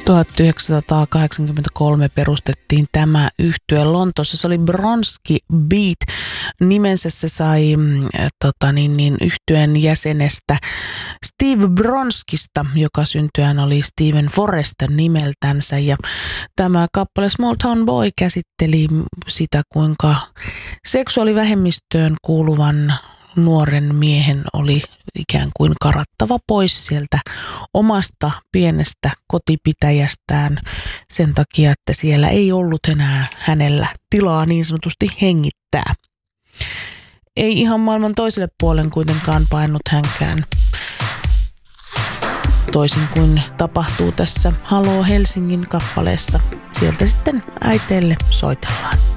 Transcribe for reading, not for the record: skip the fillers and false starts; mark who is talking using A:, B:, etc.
A: 1983 perustettiin tämä yhtye Lontoossa. Se oli Bronski Beat. Nimensä se sai yhtyeen jäsenestä Steve Bronskista, joka syntyään oli Stephen Forrester nimeltänsä. Ja tämä kappale Small Town Boy käsitteli sitä, kuinka seksuaalivähemmistöön kuuluvan nuoren miehen oli ikään kuin karattava pois sieltä omasta pienestä kotipitäjästään sen takia, että siellä ei ollut enää hänellä tilaa niin sanotusti hengittää. Ei ihan maailman toiselle puolen kuitenkaan painut hänkään, toisin kuin tapahtuu tässä Haloo Helsingin kappaleessa. Sieltä sitten äiteelle soitellaan.